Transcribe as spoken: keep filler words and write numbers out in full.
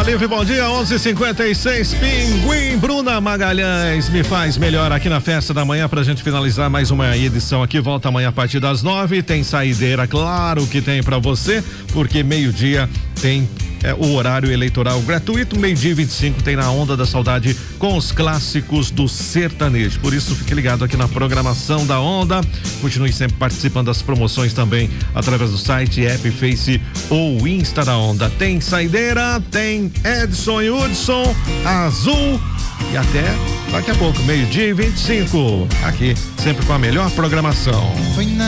Livre, bom dia, onze e cinquenta e seis, Pinguim, Bruna Magalhães, me faz melhor aqui na festa da manhã pra gente finalizar mais uma edição aqui, volta amanhã a partir das nove, tem saideira, claro que tem pra você, porque meio-dia tem é, o horário eleitoral gratuito, meio-dia e vinte e cinco tem na Onda da Saudade com os clássicos do sertanejo, por isso fique ligado aqui na programação da Onda, continue sempre participando das promoções também através do site, app, Face ou Insta da Onda. Tem saideira, tem Edson e Hudson, Azul e até daqui a pouco, meio-dia e vinte e cinco, aqui sempre com a melhor programação.